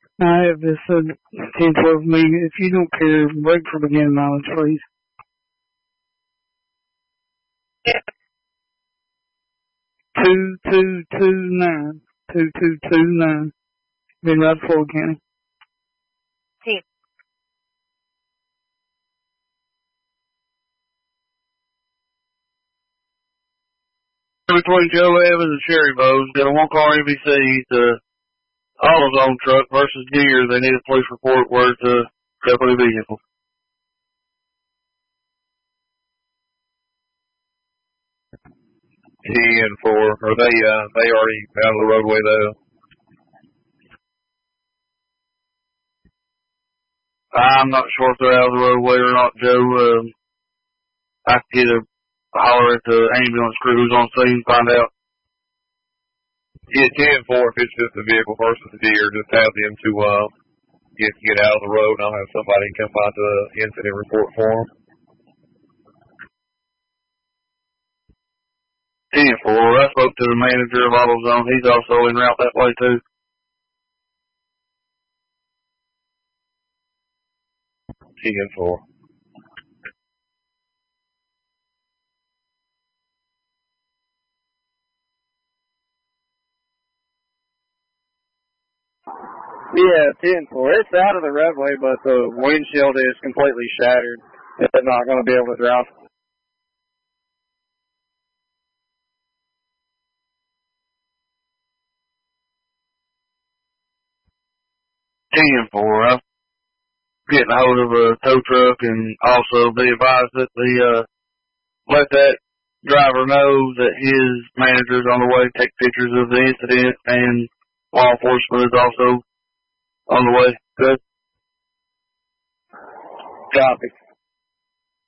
I have this 10-12 me. If you don't care, break for beginning knowledge, please. Two, 229. 2229. Been right before County. 10. Between Joe Evans and Sherry Bowes, got a one-car MVC, AutoZone truck versus Deere. They need a police report where it's a company vehicle. 10-4. Are they already out of the roadway though? I'm not sure if they're out of the roadway or not, Joe. I could get a holler at the ambulance crew who's on scene, find out. Yeah, 10-4. If it's just a vehicle versus a Deere, just have them to get out of the road, and I'll have somebody come by to the incident report for them. 10-4. I spoke to the manager of AutoZone. He's also en route that way too. 10-4. Yeah, 10-4. It's out of the roadway, but the windshield is completely shattered. It's not going to be able to drive. 10-4. I'm getting a hold of a tow truck and also be advised that let that driver know that his manager's on the way to take pictures of the incident, and law enforcement is also on the way. Good. Copy.